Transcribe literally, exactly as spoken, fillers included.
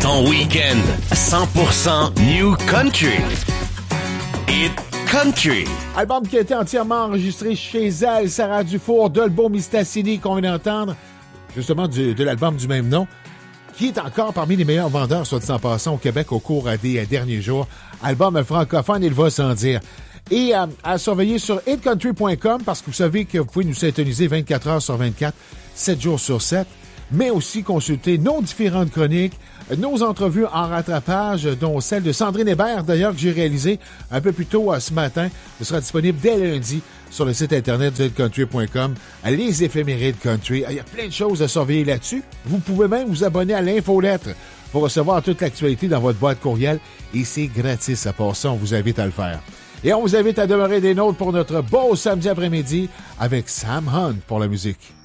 Ton week-end cent pour cent New Country. Hit Country. Album qui a été entièrement enregistré chez elle, Sarah Dufour, Dolbeau Mistassini, qu'on vient d'entendre, justement du, de l'album du même nom, qui est encore parmi les meilleurs vendeurs, soit dit en passant, au Québec au cours des derniers jours. Album francophone, il va sans dire. Et euh, à surveiller sur hit country point com, parce que vous savez que vous pouvez nous syntoniser vingt-quatre heures sur vingt-quatre, sept jours sur sept, mais aussi consulter nos différentes chroniques, nos entrevues en rattrapage, dont celle de Sandrine Hébert, d'ailleurs, que j'ai réalisée un peu plus tôt euh, ce matin. Ce sera disponible dès lundi sur le site internet de hit country point com. Les éphémérides country. Il y a plein de choses à surveiller là-dessus. Vous pouvez même vous abonner à l'infolettre pour recevoir toute l'actualité dans votre boîte courriel. Et c'est gratis à part ça. On vous invite à le faire. Et on vous invite à demeurer des nôtres pour notre beau samedi après-midi avec Sam Hunt pour la musique.